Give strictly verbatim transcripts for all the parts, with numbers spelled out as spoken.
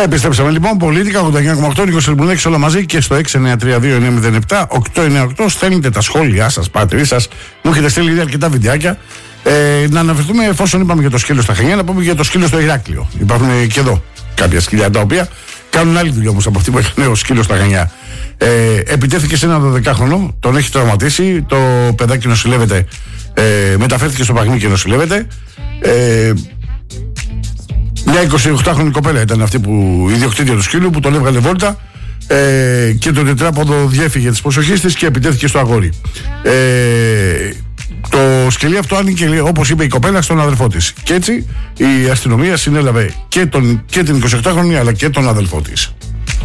Και επιστρέψαμε λοιπόν. Πολίτικα ογδόντα εννιά κόμμα οκτώ, Νίκος Ελμουνέκης, όλα μαζί και στο έξι εννιά τρία δύο εννιά μηδέν επτά οκτώ εννιά οκτώ. Στέλνετε τα σχόλιά σας, πατρί σας. Μου έχετε στείλει ήδη αρκετά βιντεάκια. Ε, να αναφερθούμε, εφόσον είπαμε για το σκύλο στα Χανιά, να πούμε για το σκύλο στο Ηράκλειο. Υπάρχουν και εδώ κάποια σκυλιά τα οποία κάνουν άλλη δουλειά όμως από αυτή που έκανε ο σκύλος στα Χανιά. Ε, επιτέθηκε σε ένα δωδεκάχρονο, τον έχει τραυματίσει. Το παιδάκι νοσηλεύεται, ε, μεταφέρθηκε στο Παγνί και νοσηλεύεται. Ε, Μια εικοσιοκτάχρονη κοπέλα ήταν αυτή που η ιδιοκτήτρια του σκύλου που τον έβγαλε βόλτα ε, και το τετράποδο διέφυγε της προσοχής της και επιτέθηκε στο αγόρι. Ε, το σκυλί αυτό άνοιγε, όπως είπε η κοπέλα, στον αδελφό της. Και έτσι η αστυνομία συνέλαβε και, τον, και την εικοσιοκτάχρονη αλλά και τον αδελφό της.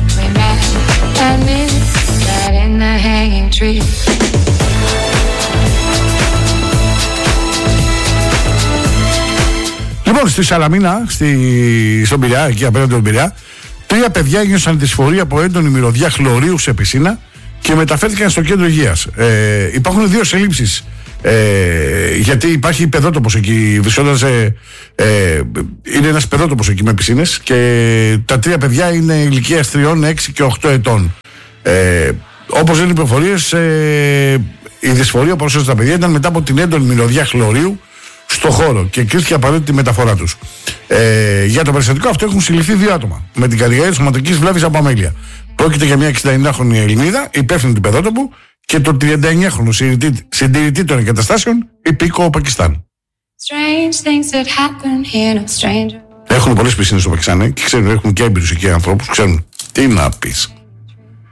Λοιπόν, στη Σαλαμίνα, στη... στον Πειραιά, εκεί απέναντι τον Πειραιά, τρία παιδιά ένιωσαν δυσφορία από έντονη μυρωδιά χλωρίου σε πισίνα και μεταφέρθηκαν στο κέντρο υγείας. Ε, υπάρχουν δύο συλλήψεις. Ε, γιατί υπάρχει παιδότοπος εκεί, βρισκόταν ε, είναι ένας παιδότοπος εκεί με πισίνες και τα τρία παιδιά είναι ηλικίας τριών, έξι και οκτώ ετών. Ε, όπως λένε οι πληροφορίες, ε, η δυσφορία που παρουσίασαν τα παιδιά ήταν μετά από την έντονη μυρωδιά χλωρίου στο χώρο και κρίθηκε απαραίτητη μεταφορά τους. Ε, για το περιστατικό αυτό έχουν συλληφθεί δύο άτομα με την κατηγορία της σωματικής βλάβης από αμέλεια. Πρόκειται για μια εξηνταεννιάχρονη Ελληνίδα, υπεύθυνη του παιδότοπου, και τον τριανταεννιάχρονο συντηρητή των εγκαταστάσεων, υπήκοο Πακιστάν. Έχουν πολλές πισίνες στο Πακιστάν και ξέρουν, έχουν και έμπειρους εκεί ανθρώπους, ξέρουν τι να πεις.